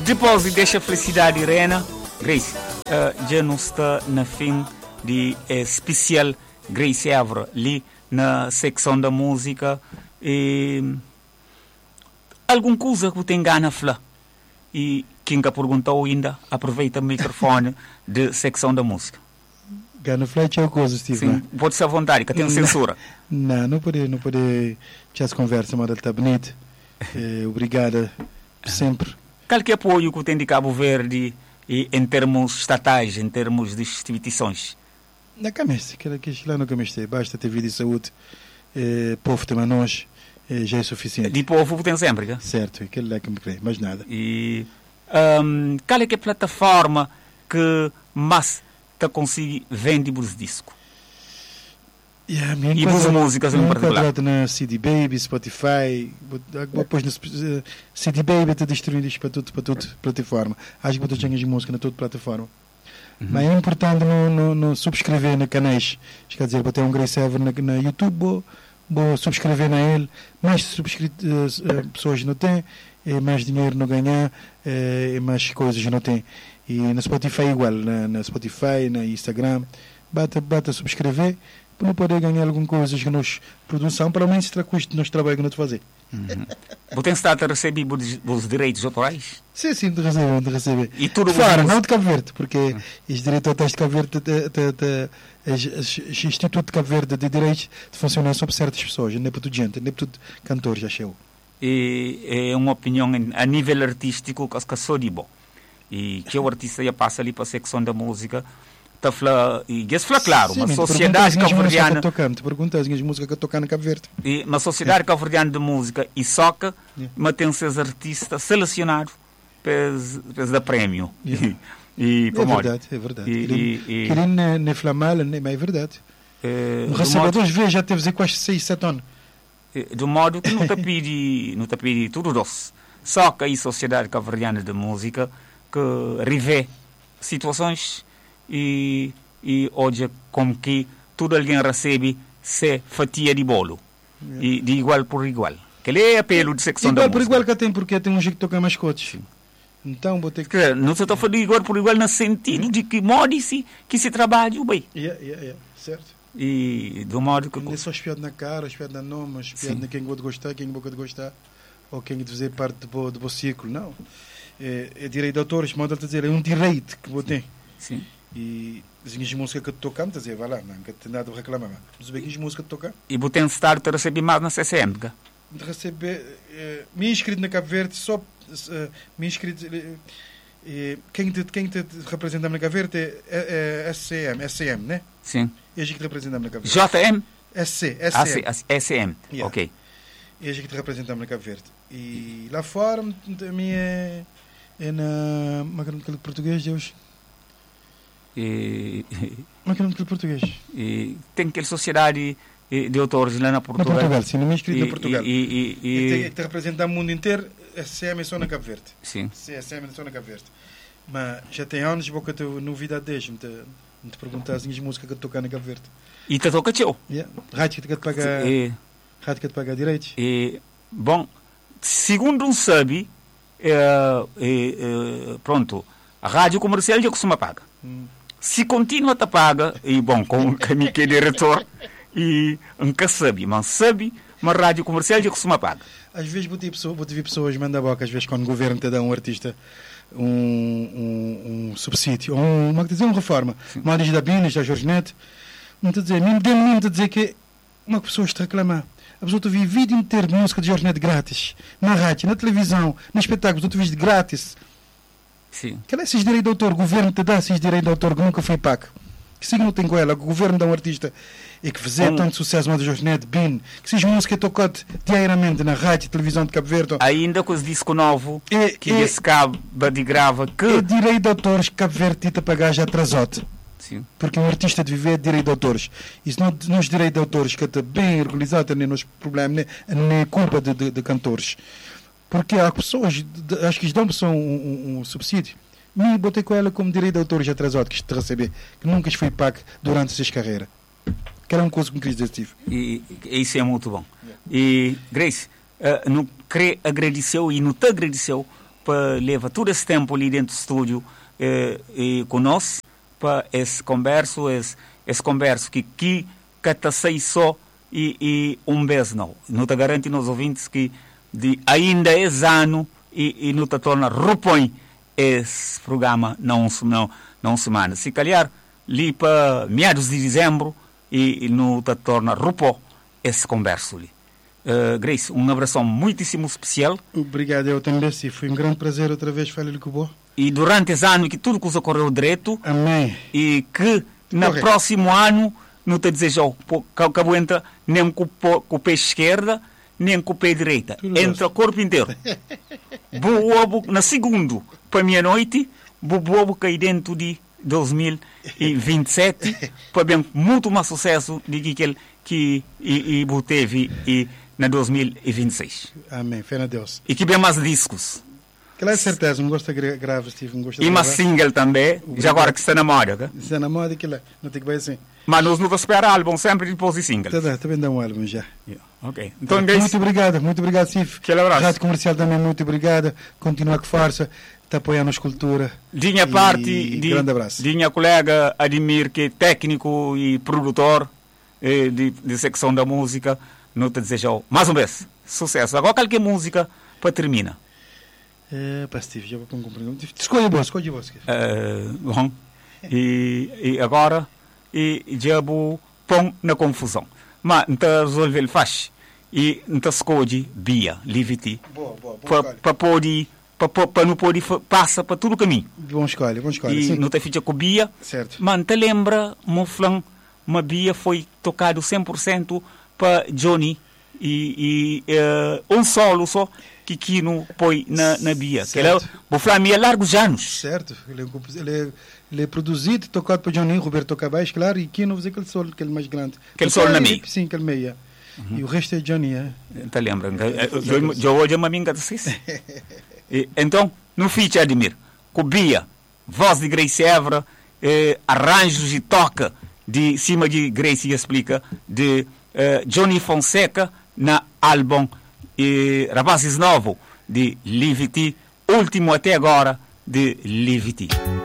Depois deixa felicidade Irena, Grace, já não está na fim de especial Grace Évora ali na secção da música e alguma coisa que tem gana falar e quem que perguntou ainda aproveita o microfone de secção da música. Gana falar é coisa, Steve. Sim, pode ser à vontade, que tem censura. Não pode ter essa conversa, mas está bonito. Obrigada sempre. Qual que é o apoio que tem de Cabo Verde em termos estatais, em termos de instituições? Na camisa, que lá no camisa, basta ter vida e saúde, povo também nós, já é suficiente. De povo tem sempre, né? Certo, aquele lá que me crê, mais nada. E qual é que é a plataforma que mais te consegue vender os discos? E as músicas em particular? Na CD Baby, Spotify, depois no CD Baby está distribuindo isto para toda plataforma. Acho que vou ter de música na toda plataforma. Mas é importante não subscrever na canais. Quer dizer, vou ter um Grace Évora na YouTube, vou subscrever na ele. Mais pessoas não têm, mais dinheiro não ganhar, mais coisas não tem. E na Spotify igual, na Spotify, na Instagram, bata subscrever para não poder ganhar alguma coisa que nós produção, pelo menos para custo nós trabalho que nós fazer. Você está a receber os direitos autorais? Sim, de receber. E tudo fora, não de Cabo Verde, porque os direitos autorais de Cabo Verde, o Instituto de Cabo Verde de Direitos funciona só para certas pessoas, não é para toda gente, não é para todo cantor, já chegou. E é uma opinião a nível artístico que sou de bom. E que o artista já passa ali para a secção da música, está falar, e isso fala claro, uma sociedade cabo-verdiana. Te perguntas as músicas que tocam na Cabo Verde. E uma sociedade cabo-verdiana de música e soca, mas tem seus artistas selecionados para dar prémio. É verdade. Querendo não falar mal, mas é verdade. O recebedor vê, já teve quase 6, 7 anos. De modo que não te pedi tudo doce. Só que a sociedade cabo-verdiana de música que revê situações e hoje como que tudo alguém recebe se fatia de bolo e de igual por igual. Que é apelo de secção da música. Igual por igual que tem, porque tem um jeito que toca mascotes. Então vou ter que... Não se está falando de igual por igual no sentido de que modo-se que se trabalha bem. Certo. E do modo que... Não é só espiado na cara, espiado na nome, espiado na quem gosta de gostar, quem não gosta de gostar, ou quem de fazer parte do círculo, não. É direito de autores, modo de dizer, é um direito que vou ter. Sim. E as minhas músicas que tocamos, dizer, vai lá, não tem nada a reclamar. Mas bem que as músicas que tocam. E vou tentar te receber mais na CCM, não? De receber, me inscrito na Cabo Verde, só me inscrito. Quem te representa na Cabo Verde é SCM, né? Sim. É a gente que te representa na Cabo JM? Verde. SCM. Yeah. Ok. É a gente que te representa na Cabo Verde. E lá fora, também é na. Como português, Deus. Como português. E tem aquela sociedade de autores lá na Portugal. Na Portugal, sim, não me inscrito na Portugal. E tem que representar o mundo inteiro, SCM é só na Cabo Verde. Sim. SCM é só na Cabo Verde. Mas já tem anos que eu tenho novidade desde me perguntar as músicas que eu tocar na Cabo Verde. E te toca teu? Rádio que te paga direitos. Bom, segundo um sabe, pronto, a rádio comercial já costuma pagar. Se continua a pagar, e bom, com aquele diretor, e nunca sabe, mas a rádio comercial já costuma pagar. Às vezes vou ter pessoas mandar boca, às vezes quando o governo te dá um artista um subsídio, ou uma reforma, uma origem da Binas, da Jorge Neto, não te dizer, mesmo te dizer que uma pessoa está a reclamar. A pessoa te vive a vida inteira de música de Jorge Neto grátis, na rádio, na televisão, nos espetáculos, tu vives de grátis. Sim. Que é esses direitos de autor? O governo te dá esses direitos de autor que nunca foi pago. Que siga não tem com ela, que o governo dá um artista e que fizer tanto sucesso, mas Jorge Neto, Bin, que seja música tocada diariamente na rádio e televisão de Cabo Verde. Ainda com os disco novo, que esse cabo de grava que... É direito de autores que Cabo Verde te pagar já atrasado. Sim. Porque um artista de viver é direito de autores. E se não os direitos de autores que está bem organizado, nem nos problemas, nem culpa de cantores. Porque há pessoas, acho que eles dão um subsídio. Me botei com ela como direito de autores atrasado que isto te receber, que nunca foi pago durante essas carreiras. Que era uma coisa que me queria dizer. E isso é muito bom. E Grace, não queria agradecer e não te agradeceu para levar todo esse tempo ali dentro do estúdio e conosco para esse converso que cata sei só e vez não te garante nos ouvintes que ainda esse ano e não te torna repõe esse programa não semana. Se calhar ali para meados de dezembro e não te torna repõe esse converso ali. Grace, um abraço muitíssimo especial. Obrigado, eu também, sim. Foi um grande prazer outra vez falar com você. E durante esse ano que tudo coisa correu direito. Amém. E que no próximo ano não te desejo que entra nem com o pé esquerda, nem com o pé direita. Entra o corpo inteiro. Bobo na segundo para meia-noite, bobo cair dentro de 2027 para bem muito mais sucesso do que teve na 2026. Amém, fé na Deus. E que bem mais discos. Claro, certeza, não gosta de gravar, Steve, não gosta de gravar. E mais single também, obrigado. Já agora que está na moda, tá? Está na moda, que lá, não tem que ver assim. Mas nós não esperamos álbum, sempre depois de single. Também dá um álbum já. Yeah. Ok. Então, muito obrigado, Steve. Aquele abraço. Rádio Comercial também, muito obrigado. Continua com força, está apoiando a escultura. De minha parte, grande abraço. De minha colega Admir, que é técnico e produtor de secção da música, não te desejo mais uma vez sucesso. Agora qualquer música para terminar. Steve, já vou pôr um pergunta. Escolhe você. Bom, e agora já vou pôr na confusão. Mas não resolve ele faz. E não escolhe Bia, Livity. Para poder para não poder passar para todo o caminho. Bom escolha. E sim. não te fica com Bia. Certo. Mas te lembra, meu flan, uma Bia foi tocado 100% para Johnny e um solo só que Kino põe na Bia. Que ele o Flamengo largos anos. Certo. Ele é produzido, tocado por Johnny, Roberto Cabais, claro, e Kino faz aquele solo, aquele mais grande. Aquele solo na meia. Sim, aquele meia. E o resto é Johnny, Te lembra? Eu hoje uma minha então, no ficha Admir, com Bia, voz de Grace Évora, arranjos e toca de cima de Grace explica de Johnny Fonseca na álbum Rapazes Novo de Livity, último até agora de Livity.